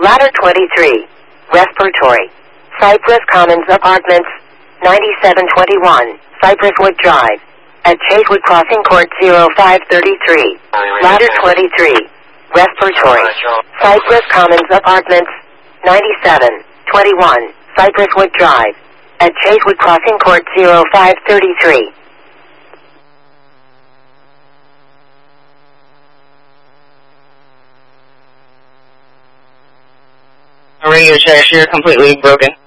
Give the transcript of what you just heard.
Ladder 23, Respiratory. Cypress Commons Apartments, 9721, Cypresswood Drive. At Chasewood Crossing Court 0533. Ladder 23, Respiratory. Cypress Commons Apartments, 9721, Cypresswood Drive. At Chasewood Crossing Court 0533. Radio check, you're completely broken.